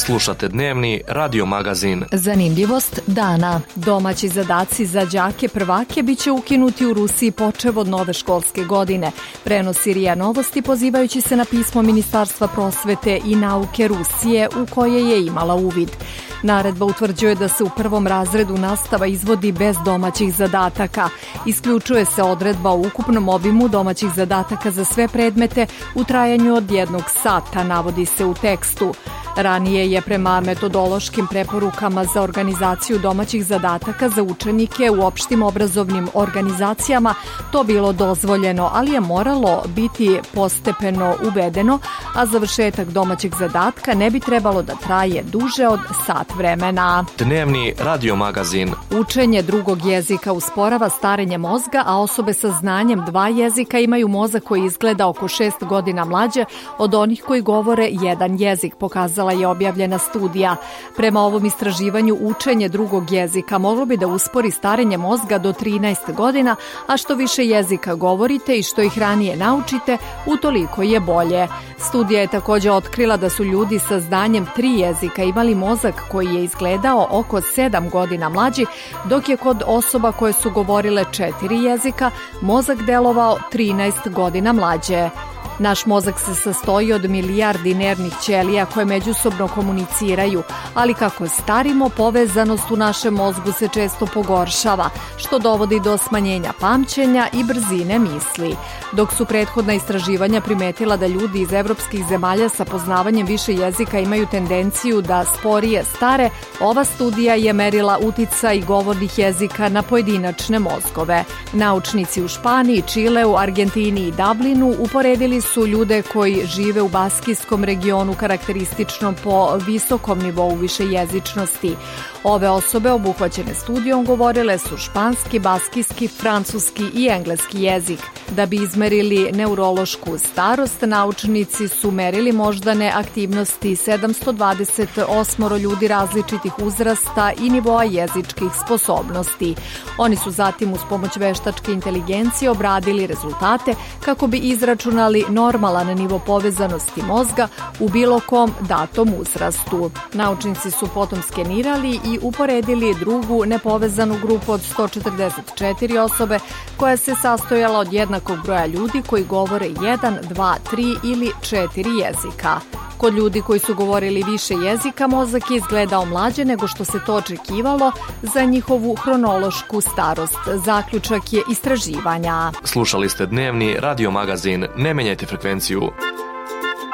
Slušate dnevni radio magazin. Zanimljivost dana. Domaći zadaci za đake prvake biće ukinuti u Rusiji počev od nove školske godine. Prenosi RIA Novosti pozivajući se na pismo Ministarstva prosvete i nauke Rusije u koje je imala uvid. Naredba utvrđuje da se u prvom razredu nastava izvodi bez domaćih zadataka. Isključuje se odredba o ukupnom obimu domaćih zadataka za sve predmete u trajanju od 1 sata, navodi se u tekstu. Ranije je prema metodološkim preporukama za organizaciju domaćih zadataka za učenike u opštim obrazovnim organizacijama to bilo dozvoljeno, ali je moralo biti postepeno uvedeno, a završetak domaćeg zadatka ne bi trebalo da traje duže od sat vremena. Dnevni radio magazin. Učenje drugog jezika usporava starenje mozga, a osobe sa znanjem 2 jezika imaju mozak koji izgleda oko 6 godina mlađe od onih koji govore jedan jezik, pokazala je objavljena studija. Prema ovom istraživanju, učenje drugog jezika moglo bi da uspori starenje mozga do 13 godina, a što više jezika govorite i što ih ranije naučite, utoliko je bolje. Studija je također otkrila da su ljudi sa znanjem 3 jezika imali mozak koji je izgledao oko 7 godina mlađi, dok je kod osoba koje su govorile 4 jezika mozak delovao 13 godina mlađe. Naš mozak se sastoji od milijardi nervnih ćelija koje međusobno komuniciraju, ali kako starimo, povezanost u našem mozgu se često pogoršava, što dovodi do smanjenja pamćenja i brzine misli. Dok su prethodna istraživanja primetila da ljudi iz evropskih zemalja sa poznavanjem više jezika imaju tendenciju da sporije stare, ova studija je merila uticaj govornih jezika na pojedinačne mozgove. Naučnici u Španiji, Čileu, Argentini i Dublinu uporedili su ljude koji žive u baskijskom regionu karakterističnom po visokom nivou višejezičnosti. Ove osobe obuhvaćene studijom govorile su španski, baskijski, francuski i engleski jezik. Da bi izmerili neurološku starost, naučnici su merili moždane aktivnosti 728 ljudi različitih uzrasta i nivoa jezičkih sposobnosti. Oni su zatim uz pomoć veštačke inteligencije obradili rezultate kako bi izračunali normalan nivo povezanosti mozga u bilo kom datom uzrastu. Naučnici su potom skenirali i uporedili drugu nepovezanu grupu od 144 osobe koja se sastojala od jednakog broja ljudi koji govore 1, 2, 3 ili 4 jezika. Kod ljudi koji su govorili više jezika, mozak je izgledao mlađe nego što se to očekivalo za njihovu hronološku starost. Zaključak je istraživanja. Slušali ste dnevni radio magazin. Ne menjajte frekvenciju.